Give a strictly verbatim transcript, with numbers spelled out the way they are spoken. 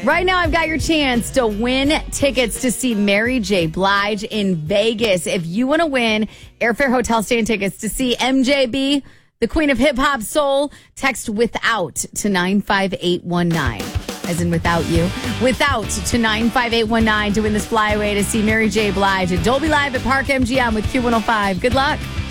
Right now, I've got your chance to win tickets to see Mary J. Blige in Vegas. If you want to win airfare, hotel stay, and tickets to see M J B, the queen of hip hop soul, text without to nine five eight one nine. As in without you. Without to nine five eight one nine to win this flyaway to see Mary J. Blige at Dolby Live at Park M G M with Q one oh five. Good luck.